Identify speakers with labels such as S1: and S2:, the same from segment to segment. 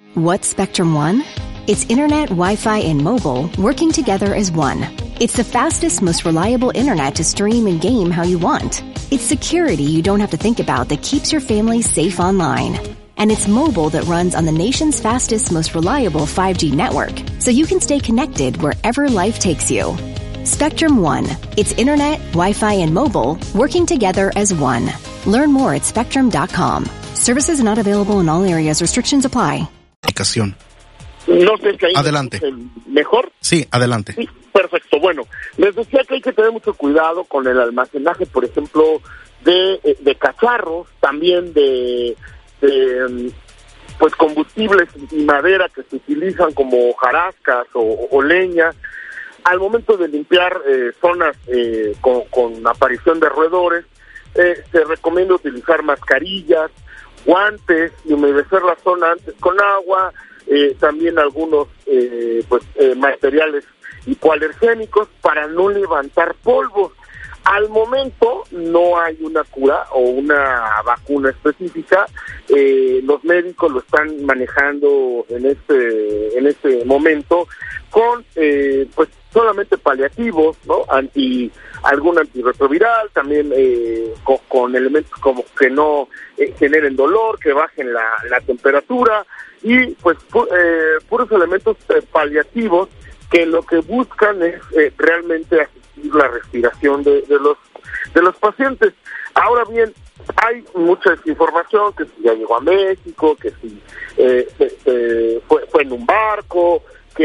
S1: What's Spectrum One? It's internet, Wi-Fi, and mobile working together as one. It's the fastest, most reliable internet to stream and game how you want. It's security you don't have to think about that keeps your family safe online. And it's mobile that runs on the nation's fastest, most reliable 5G network, so you can stay connected wherever life takes you. Spectrum One. It's internet, Wi-Fi, and mobile working together as one. Learn more at spectrum.com. Services not available in all areas. Restrictions apply.
S2: No sé si ahí
S3: adelante.
S2: ¿Mejor?
S3: Sí, adelante.
S2: Sí, perfecto. Bueno, les decía que hay que tener mucho cuidado con el almacenaje, por ejemplo, de cacharros, también de pues combustibles y madera que se utilizan como hojarascas o leña. Al momento de limpiar zonas con aparición de roedores, se recomienda utilizar mascarillas, guantes y humedecer la zona antes con agua, también algunos materiales hipoalergénicos para no levantar polvo. Al momento no hay una cura o una vacuna específica. Los médicos lo están manejando en este momento con solamente paliativos, ¿no? Algún antirretroviral, también con elementos como que no generen dolor, que bajen la temperatura y puros elementos paliativos que lo que buscan es realmente asistir la respiración de los pacientes. Ahora bien, hay mucha desinformación, que si ya llegó a México, que si fue en un barco,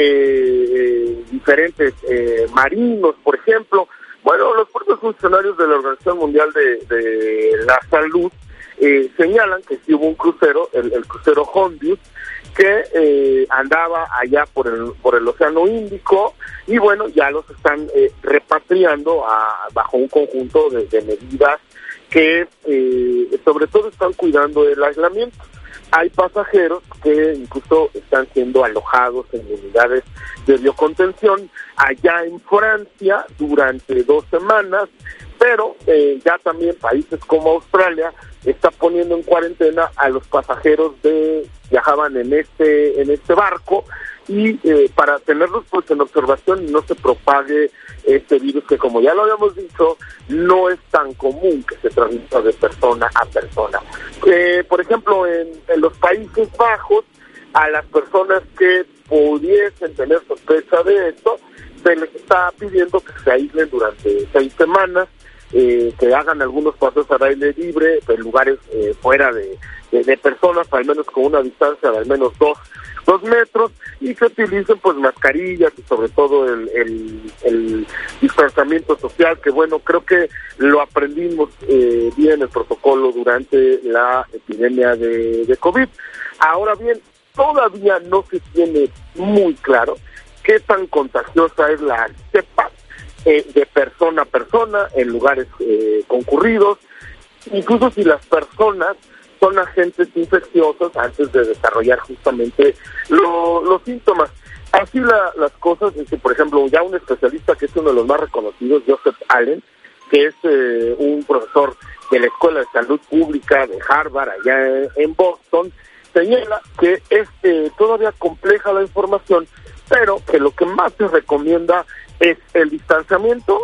S2: que diferentes marinos, por ejemplo. Bueno, los propios funcionarios de la Organización Mundial de la Salud señalan que sí hubo un crucero, el crucero Hondius, que andaba allá por el Océano Índico, y bueno, ya los están repatriando bajo un conjunto de medidas que sobre todo están cuidando el aislamiento. Hay pasajeros que incluso están siendo alojados en unidades de biocontención allá en Francia durante 2 semanas, pero ya también países como Australia está poniendo en cuarentena a los pasajeros viajaban en este barco y para tenerlos pues en observación y no se propague este virus que, como ya lo habíamos dicho, no es tan común que se transmita de persona a persona. Por ejemplo, en los Países Bajos, a las personas que pudiesen tener sospecha de esto, se les está pidiendo que se aíslen durante 6 semanas, que hagan algunos paseos al aire libre en lugares fuera de personas, al menos con una distancia de al menos 2 metros, y que utilicen pues mascarillas y sobre todo el distanciamiento social, que bueno, creo que lo aprendimos bien el protocolo durante la epidemia de COVID. Ahora bien, todavía no se tiene muy claro qué tan contagiosa es la cepa de persona a persona en lugares concurridos, incluso si las personas son agentes infecciosos antes de desarrollar justamente los síntomas. Así las cosas, es que, por ejemplo, ya un especialista que es uno de los más reconocidos, Joseph Allen, que es un profesor de la Escuela de Salud Pública de Harvard, allá en Boston, señala que es todavía compleja la información, pero que lo que más se recomienda es el distanciamiento,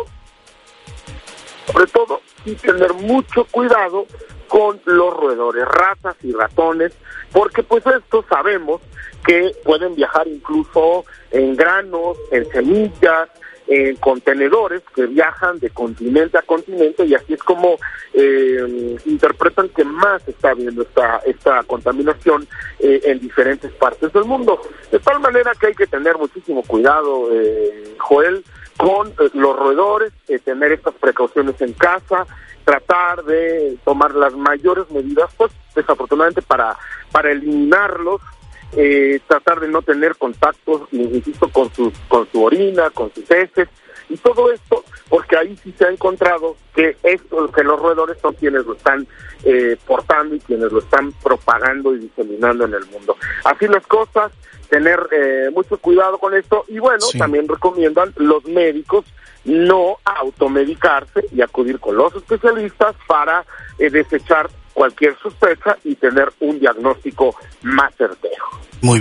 S2: sobre todo, y tener mucho cuidado con los roedores, ratas y ratones, porque pues estos sabemos que pueden viajar incluso en granos, en semillas, en contenedores que viajan de continente a continente, y así es como interpretan que más está habiendo esta contaminación en diferentes partes del mundo. De tal manera que hay que tener muchísimo cuidado, Joel, con los roedores, tener estas precauciones en casa, tratar de tomar las mayores medidas, pues desafortunadamente para eliminarlos, tratar de no tener contactos, insisto, con su orina, con sus heces, y todo esto, porque ahí sí se ha encontrado que los roedores son quienes lo están portando y quienes lo están propagando y diseminando en el mundo. Así las cosas, tener mucho cuidado con esto, y bueno, sí, también recomiendan los médicos no automedicarse y acudir con los especialistas para desechar cualquier sospecha y tener un diagnóstico más certero.
S3: Muy